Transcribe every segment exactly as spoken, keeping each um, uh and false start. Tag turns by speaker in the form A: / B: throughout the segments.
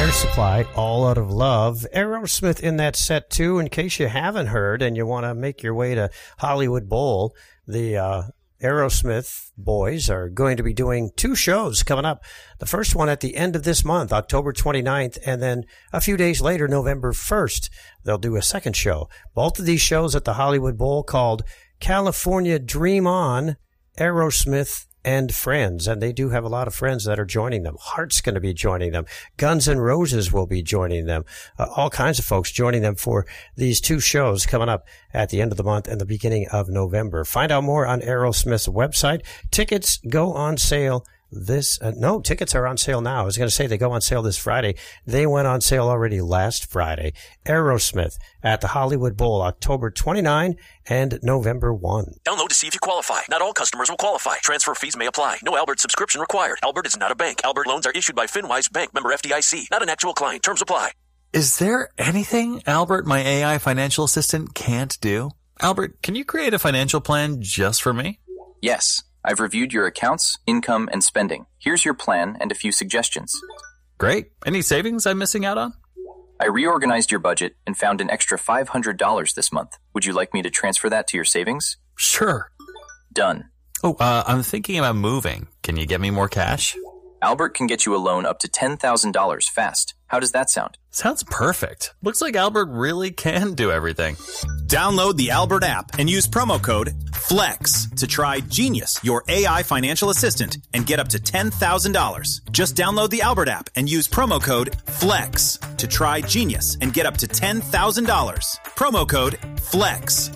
A: Air Supply, All Out of Love. Aerosmith in that set, too. In case you haven't heard and you want to make your way to Hollywood Bowl, the uh, Aerosmith boys are going to be doing two shows coming up. The first one at the end of this month, October twenty-ninth, and then a few days later, November first, they'll do a second show. Both of these shows at the Hollywood Bowl called California Dream On, Aerosmith and Friends, and they do have a lot of friends that are joining them. Heart's going to be joining them. Guns N' Roses will be joining them. Uh, all kinds of folks joining them for these two shows coming up at the end of the month and the beginning of November. Find out more on Aerosmith's website. Tickets go on sale this, uh, no, tickets are on sale now. I was going to say they go on sale this Friday. They went on sale already last Friday. Aerosmith at the Hollywood Bowl, October twenty-ninth and November first.
B: Download to see if you qualify. Not all customers will qualify. Transfer fees may apply. No Albert subscription required. Albert is not a bank. Albert loans are issued by FinWise Bank, member F D I C. Not an actual client. Terms apply.
C: Is there anything Albert, my A I financial assistant, can't do? Albert, can you create a financial plan just for me?
D: Yes. I've reviewed your accounts, income, and spending. Here's your plan and a few suggestions.
C: Great. Any savings I'm missing out on?
D: I reorganized your budget and found an extra five hundred dollars this month. Would you like me to transfer that to your savings?
C: Sure.
D: Done.
C: Oh, uh, I'm thinking about moving. Can you get me more cash?
D: Albert can get you a loan up to ten thousand dollars fast. How does that sound?
C: Sounds perfect. Looks like Albert really can do everything.
E: Download the Albert app and use promo code FLEX to try Genius, your A I financial assistant, and get up to ten thousand dollars. Just download the Albert app and use promo code FLEX to try Genius and get up to ten thousand dollars. Promo code FLEX.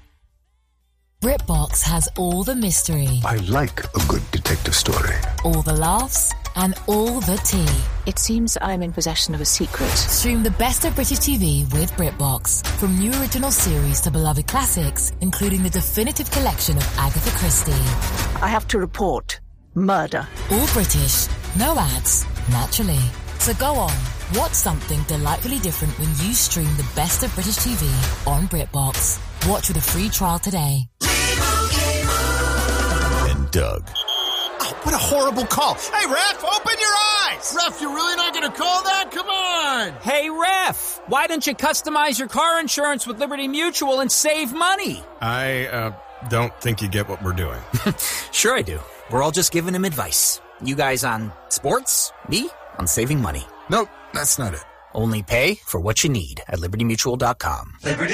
F: BritBox has all the mystery.
G: I like a good detective story.
F: All the laughs and all the tea.
H: It seems I'm in possession of a secret.
F: Stream the best of British T V with BritBox. From new original series to beloved classics, including the definitive collection of Agatha Christie.
H: I have to report murder.
F: All British, no ads, naturally. So go on, watch something delightfully different when you stream the best of British T V on BritBox. Watch with a free trial today.
E: And Doug.
I: Oh, what a horrible call. Hey, Ref, open your eyes. Ref, you're really not going to call that? Come on.
J: Hey, Ref, why don't you customize your car insurance with Liberty Mutual and save money?
K: I uh, don't think you get what we're doing.
J: Sure I do. We're all just giving him advice. You guys on sports, me on saving money.
K: Nope, that's not it.
J: Only pay for what you need at liberty mutual dot com.
L: Liberty